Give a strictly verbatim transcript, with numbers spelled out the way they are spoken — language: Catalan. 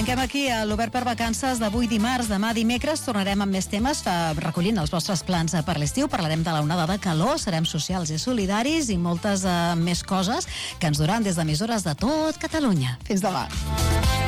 Tanquem aquí l'Obert per Vacances d'avui dimarts. Demà dimecres tornarem amb més temes recollint els vostres plans per l'estiu. Parlarem de l'onada de calor, serem socials i solidaris i moltes uh, més coses que ens duran des d'emissores de tot Catalunya. Fins demà.